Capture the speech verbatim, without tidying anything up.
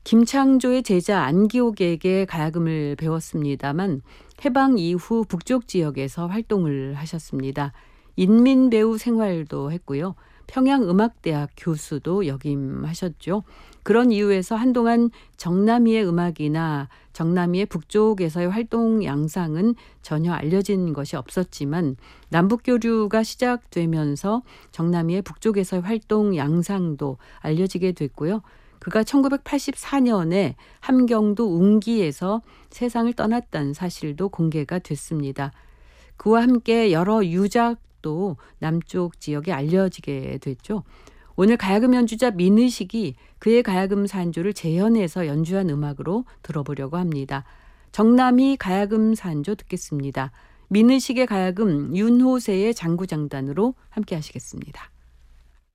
김창조의 제자 안기옥에게 가야금을 배웠습니다만 해방 이후 북쪽 지역에서 활동을 하셨습니다. 인민 배우 생활도 했고요. 평양음악대학 교수도 역임하셨죠. 그런 이유에서 한동안 정남이의 음악이나 정남이의 북쪽에서의 활동 양상은 전혀 알려진 것이 없었지만 남북교류가 시작되면서 정남이의 북쪽에서의 활동 양상도 알려지게 됐고요. 그가 천구백팔십사 년에 함경도 웅기에서 세상을 떠났다는 사실도 공개가 됐습니다. 그와 함께 여러 유작도 남쪽 지역에 알려지게 됐죠. 오늘 가야금 연주자 민의식이 그의 가야금 산조를 재현해서 연주한 음악으로 들어보려고 합니다. 정남이 가야금 산조 듣겠습니다. 민의식의 가야금, 윤호세의 장구장단으로 함께 하시겠습니다.